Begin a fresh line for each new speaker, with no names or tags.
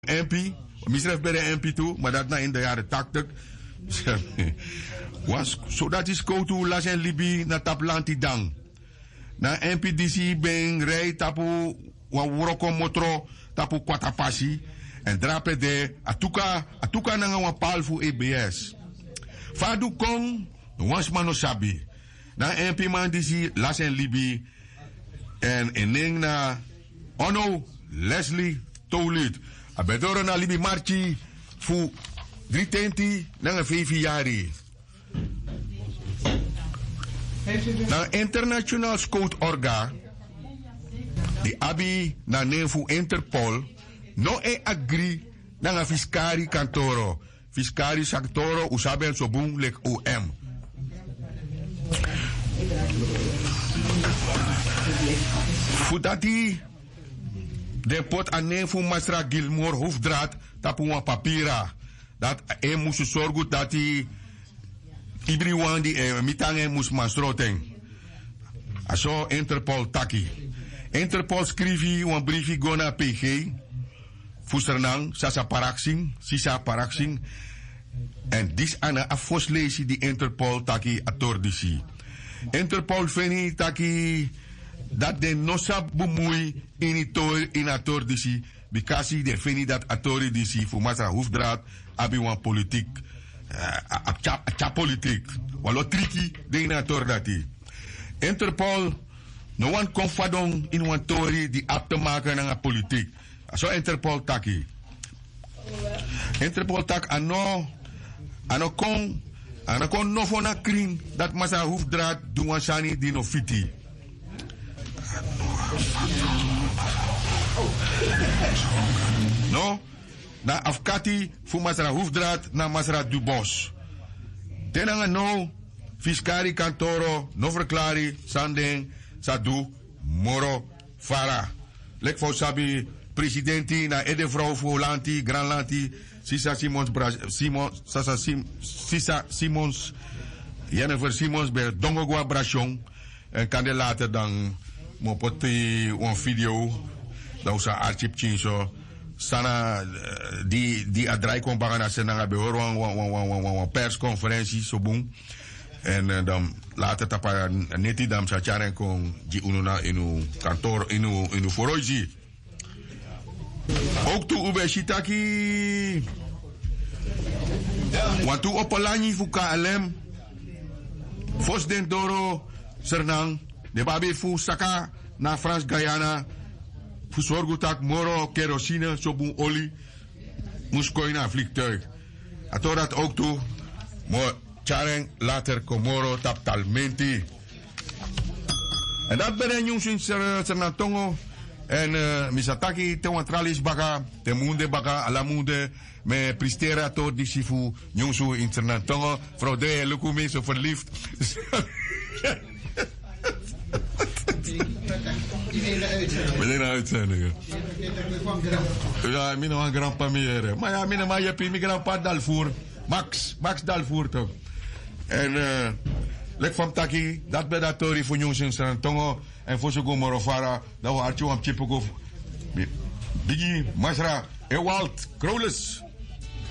MP, misref bij de MP toe, maar dat na in de jaren 80. Was, zodat is koutu las en libi na taplanti dang. Na MPDC ben rij tapu wa woroko motro tapu kwatapasi en drape de atuka na nga palfu EBS. Fadu kong wans mano sabi. Na MP man disi las en libi en eneng na ono Leslie Tolit. Abedoro na libi marchi fu 320 na nga 5 jari. Na International Scout Orga, die abi na nefu Interpol, no agree na nga fiskari kantoro. Fiskari saktoro usaben sobung lek OM. Futati de pot a nefu Masra Gilmore hoofdraad tapu wan papira. Dat moest zorgen dat die ibriwan die mitange moest masroten. Aso Interpol taki. Interpol schreef een briefje gona PG. Fusternang, sasa paraxing, sisa paraxing. En dis ana afosleesi die Interpol taki atordisi. Interpol veni taki dat de nosa bumui in atordisi. Because de veni dat atordisi voor masa hoefdraad abi wan politiek. A politiek. Walo tricky de inator dati. Interpol no one confadong in wan tori die ap te maken naar politiek. Zo Interpol taki. Interpol tak ano kon no fona kring dat masa hoefdraad doen wan sani di no fiti. No? Na afkati fu masra hoefdraad na masra du bos. Tenanga no fiskari kantoro no verklari sandeng sadu moro fara. Lek fo sabi presidenti na edevrouw fu lanti granlanti Sisa Simons Jennifer Simons bij Dongogwa Brachon en kan de later dan mo poti een video dan sa archip chinso sana die adrai kon bagana senanga behoor een persconferentie so boom en dan later tapa neti dam sa charen kon die ununa inu kantor inu foroji ook toe ube shitaki want toe opalani fu KLM Fos den Doro Sernang de babi fu saka na Frans Guyana fu sorgutak moro kerosine sobun olie moest kooi naar vliegtuig. Ato dat ook toe mo chareng later komoro tap talmenti. En dat ben een jongens in Sernatongo en misataki te wantralis baka te munde baka ala munde me prestera to disifu jongens in Sernatongo vrouw de lukumi zo verliefd. We zijn uitzendingen. Ja, mijn een grandpa meer. Maar ja, mijn je mijn grandpa Dalvoer. Max Dalvoer toch. En lek van taki, dat bij dat tori voor jongens in Santongo en voor zo'n morofara, dat we hartje aan chipokof. Biggie, Masra, Ewald, Kroles.